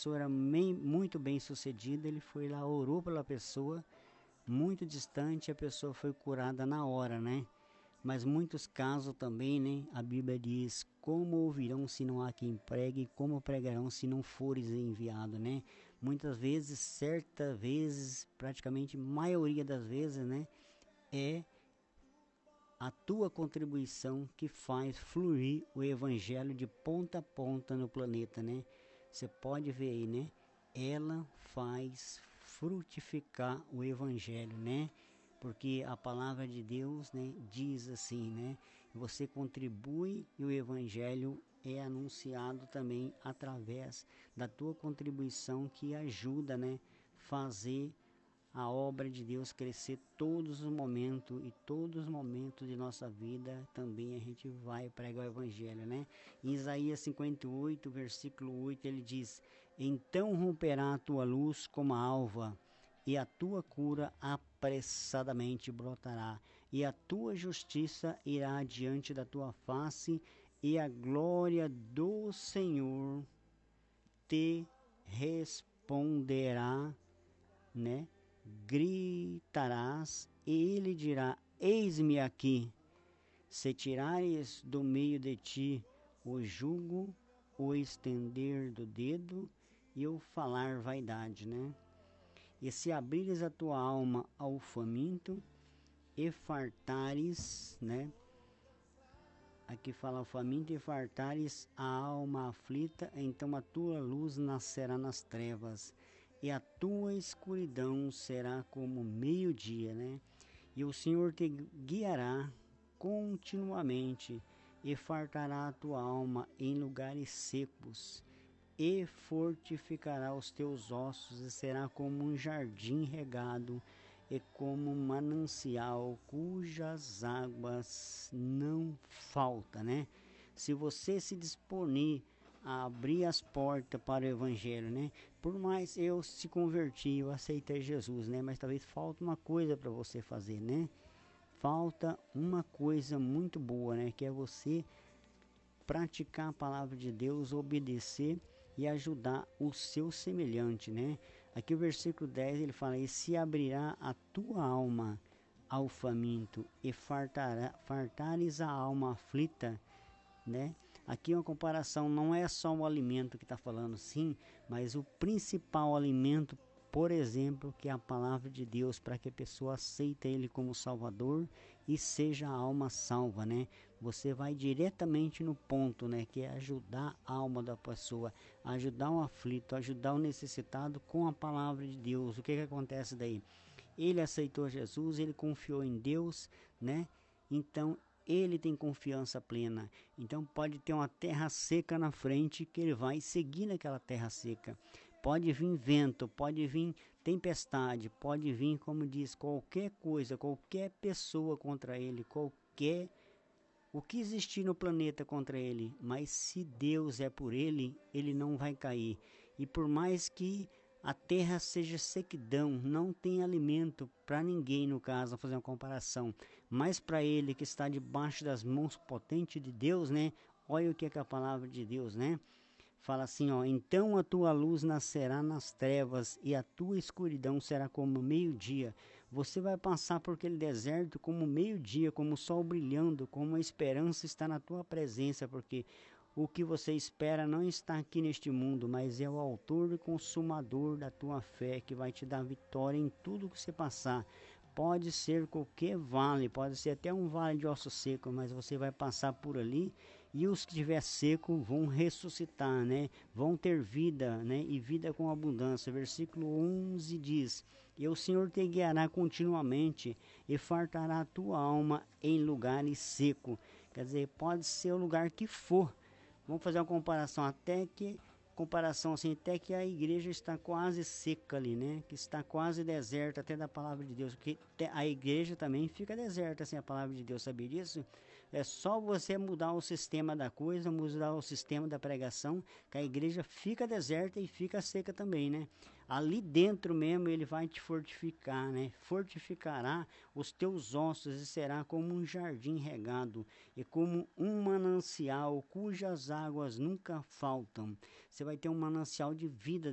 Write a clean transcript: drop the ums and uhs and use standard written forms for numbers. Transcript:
pessoa era muito bem sucedida, ele foi lá, orou pela pessoa, muito distante, a pessoa foi curada na hora, né? Mas muitos casos também, né? A Bíblia diz, como ouvirão se não há quem pregue, como pregarão se não fores enviado, né? Muitas vezes, certas vezes, praticamente maioria das vezes, né? É a tua contribuição que faz fluir o evangelho de ponta a ponta no planeta, né? Você pode ver aí, né? Ela faz frutificar o evangelho, né? Porque a palavra de Deus, né, diz assim, né? Você contribui e o evangelho é anunciado também através da tua contribuição que ajuda, né, fazer a obra de Deus crescer todos os momentos, e todos os momentos de nossa vida também a gente vai pregar o evangelho, né? Em Isaías 58, versículo 8, ele diz: então romperá a tua luz como a alva, e a tua cura apressadamente brotará, e a tua justiça irá diante da tua face, e a glória do Senhor te responderá, né? Gritarás, e ele dirá: eis-me aqui. Se tirares do meio de ti o jugo, o estender do dedo e o falar vaidade, né? E se abrires a tua alma ao faminto e fartares, né? Aqui fala o faminto, e fartares a alma aflita, então a tua luz nascerá nas trevas, e a tua escuridão será como meio-dia, né? E o Senhor te guiará continuamente, e fartará a tua alma em lugares secos, e fortificará os teus ossos, e será como um jardim regado, e como um manancial cujas águas não faltam, né? Se você se disponer a abrir as portas para o evangelho, né? Por mais eu se converti, eu aceitei Jesus, né? Mas talvez falta uma coisa para você fazer, né? Falta uma coisa muito boa, né? Que é você praticar a palavra de Deus, obedecer e ajudar o seu semelhante, né? Aqui o versículo 10 ele fala: e se abrirá a tua alma ao faminto, e fartares a alma aflita, né? Aqui uma comparação, não é só o alimento que está falando, sim, mas o principal alimento, por exemplo, que é a palavra de Deus, para que a pessoa aceite ele como Salvador e seja a alma salva, né? Você vai diretamente no ponto, né? Que é ajudar a alma da pessoa, ajudar o aflito, ajudar o necessitado com a palavra de Deus. O que acontece daí? Ele aceitou Jesus, ele confiou em Deus, né? Então ele tem confiança plena. Então pode ter uma terra seca na frente, que ele vai seguir naquela terra seca. Pode vir vento, pode vir tempestade, pode vir, como diz, qualquer coisa, qualquer pessoa contra ele, qualquer o que existir no planeta contra ele, mas se Deus é por ele, ele não vai cair. E por mais que a terra seja sequidão, não tem alimento para ninguém, no caso, fazer uma comparação, mas para ele que está debaixo das mãos potentes de Deus, né? Olha o que é a palavra de Deus, né? Fala assim, ó: então a tua luz nascerá nas trevas, e a tua escuridão será como meio-dia. Você vai passar por aquele deserto como meio-dia, como o sol brilhando, como a esperança está na tua presença, porque o que você espera não está aqui neste mundo, mas é o autor e consumador da tua fé, que vai te dar vitória em tudo que você passar. Pode ser qualquer vale, pode ser até um vale de osso seco, mas você vai passar por ali, e os que estiver seco vão ressuscitar, né? Vão ter vida, né? E vida com abundância. Versículo 11 diz: e o Senhor te guiará continuamente, e fartará a tua alma em lugares secos. Quer dizer, pode ser o lugar que for. Vamos fazer uma comparação, até que a igreja está quase seca ali, né? Que está quase deserta, até da palavra de Deus, porque a igreja também fica deserta sem a palavra de Deus, sabia disso? É só você mudar o sistema da coisa, mudar o sistema da pregação, que a igreja fica deserta e fica seca também, né? Ali dentro mesmo ele vai te fortificar, né? Fortificará os teus ossos, e será como um jardim regado, e como um manancial cujas águas nunca faltam. Você vai ter um manancial de vida